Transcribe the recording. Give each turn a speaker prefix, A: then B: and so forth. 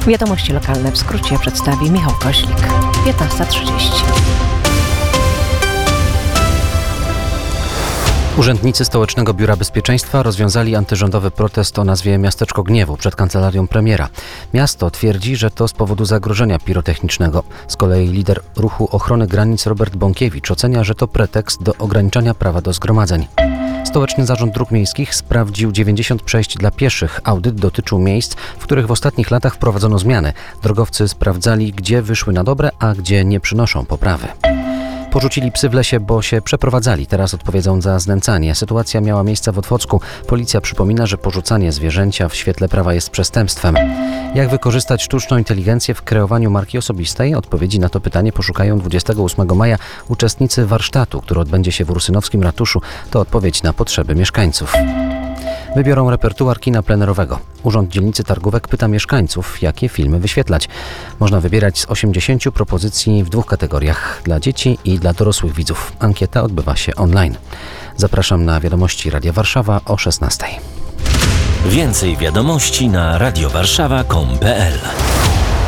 A: Wiadomości lokalne w skrócie przedstawi Michał Koźlik. 15:30.
B: Urzędnicy Stołecznego Biura Bezpieczeństwa rozwiązali antyrządowy protest o nazwie Miasteczko Gniewu przed kancelarią premiera. Miasto twierdzi, że to z powodu zagrożenia pirotechnicznego. Z kolei lider ruchu ochrony granic Robert Bąkiewicz ocenia, że to pretekst do ograniczania prawa do zgromadzeń. Stołeczny Zarząd Dróg Miejskich sprawdził 90 przejść dla pieszych. Audyt dotyczył miejsc, w których w ostatnich latach wprowadzono zmiany. Drogowcy sprawdzali, gdzie wyszły na dobre, a gdzie nie przynoszą poprawy. Porzucili psy w lesie, bo się przeprowadzali. Teraz odpowiedzą za znęcanie. Sytuacja miała miejsce w Otwocku. Policja przypomina, że porzucanie zwierzęcia w świetle prawa jest przestępstwem. Jak wykorzystać sztuczną inteligencję w kreowaniu marki osobistej? Odpowiedzi na to pytanie poszukają 28 maja uczestnicy warsztatu, który odbędzie się w Ursynowskim Ratuszu. To odpowiedź na potrzeby mieszkańców. Wybiorą repertuar kina plenerowego. Urząd Dzielnicy Targówek pyta mieszkańców, jakie filmy wyświetlać. Można wybierać z 80 propozycji w 2 kategoriach, dla dzieci i dla dorosłych widzów. Ankieta odbywa się online. Zapraszam na wiadomości Radia Warszawa o 16:00.
C: Więcej wiadomości na radiowarszawa.com.pl